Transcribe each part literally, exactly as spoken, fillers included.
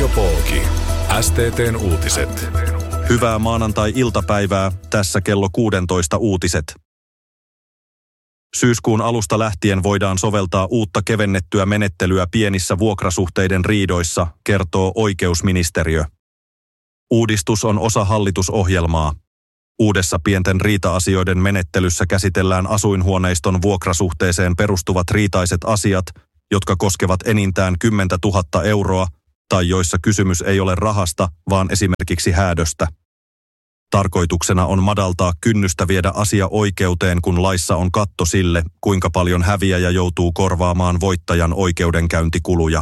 Radio Pooki. S T T:n uutiset. Hyvää maanantai-iltapäivää, tässä kello kuusitoista uutiset. Syyskuun alusta lähtien voidaan soveltaa uutta kevennettyä menettelyä pienissä vuokrasuhteiden riidoissa, kertoo oikeusministeriö. Uudistus on osa hallitusohjelmaa. Uudessa pienten riita-asioiden menettelyssä käsitellään asuinhuoneiston vuokrasuhteeseen perustuvat riitaiset asiat, jotka koskevat enintään kymmentätuhatta euroa, tai joissa kysymys ei ole rahasta, vaan esimerkiksi häädöstä. Tarkoituksena on madaltaa kynnystä viedä asia oikeuteen, kun laissa on katto sille, kuinka paljon häviäjä joutuu korvaamaan voittajan oikeudenkäyntikuluja.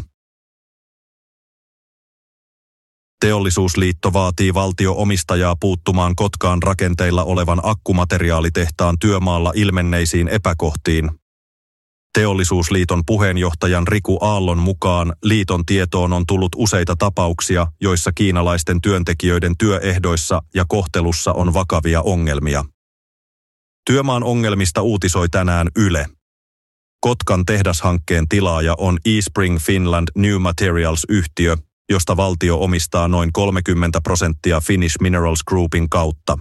Teollisuusliitto vaatii valtio-omistajaa puuttumaan Kotkaan rakenteilla olevan akkumateriaalitehtaan työmaalla ilmenneisiin epäkohtiin. Teollisuusliiton puheenjohtajan Riku Aallon mukaan liiton tietoon on tullut useita tapauksia, joissa kiinalaisten työntekijöiden työehdoissa ja kohtelussa on vakavia ongelmia. Työmaan ongelmista uutisoi tänään Yle. Kotkan tehdashankkeen tilaaja on eSpring Finland New Materials-yhtiö, josta valtio omistaa noin kolmekymmentä prosenttia Finnish Minerals Groupin kautta.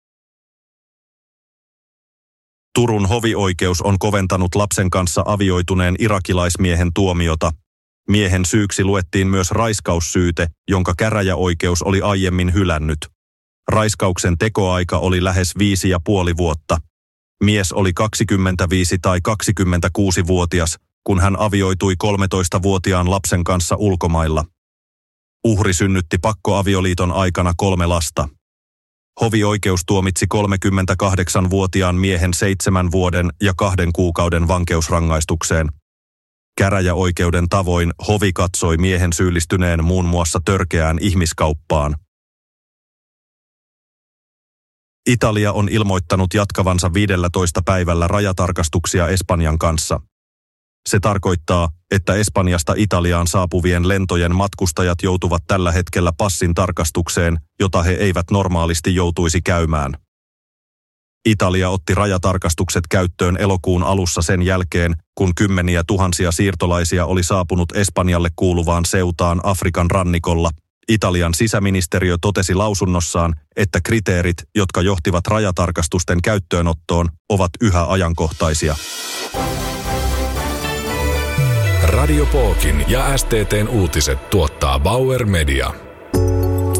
Turun hovioikeus on koventanut lapsen kanssa avioituneen irakilaismiehen tuomiota. Miehen syyksi luettiin myös raiskaussyyte, jonka käräjäoikeus oli aiemmin hylännyt. Raiskauksen tekoaika oli lähes viisi ja puoli vuotta. Mies oli kaksikymmentäviisi- tai kaksikymmentäkuusi-vuotias, kun hän avioitui kolmetoistavuotiaan lapsen kanssa ulkomailla. Uhri synnytti pakkoavioliiton aikana kolme lasta. Hovioikeus tuomitsi kolmekymmentäkahdeksanvuotiaan miehen seitsemän vuoden ja kahden kuukauden vankeusrangaistukseen. Käräjäoikeuden tavoin hovi katsoi miehen syyllistyneen muun muassa törkeään ihmiskauppaan. Italia on ilmoittanut jatkavansa viidellätoista päivällä rajatarkastuksia Espanjan kanssa. Se tarkoittaa, että Espanjasta Italiaan saapuvien lentojen matkustajat joutuvat tällä hetkellä passin tarkastukseen, jota he eivät normaalisti joutuisi käymään. Italia otti rajatarkastukset käyttöön elokuun alussa sen jälkeen, kun kymmeniä tuhansia siirtolaisia oli saapunut Espanjalle kuuluvaan Ceutaan Afrikan rannikolla. Italian sisäministeriö totesi lausunnossaan, että kriteerit, jotka johtivat rajatarkastusten käyttöönottoon, ovat yhä ajankohtaisia. Radio Pookin ja S T T:n uutiset tuottaa Bauer Media.